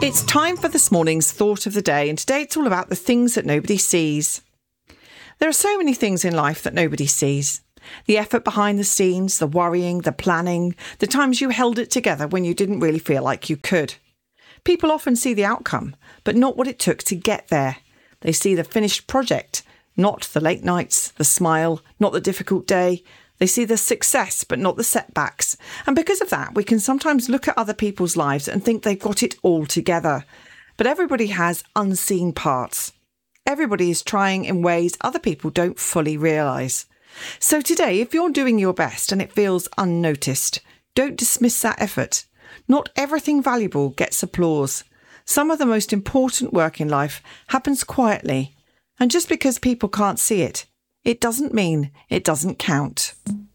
It's time for this morning's thought of the day, and today it's all about the things that nobody sees. There are so many things in life that nobody sees. The effort behind the scenes, the worrying, the planning, the times you held it together when you didn't really feel like you could. People often see the outcome, but not what it took to get there. They see the finished project, not the late nights, the smile, not the difficult day. They see the success, but not the setbacks. And because of that, we can sometimes look at other people's lives and think they've got it all together. But everybody has unseen parts. Everybody is trying in ways other people don't fully realise. So today, if you're doing your best and it feels unnoticed, don't dismiss that effort. Not everything valuable gets applause. Some of the most important work in life happens quietly. And just because people can't see it, it doesn't mean it doesn't count.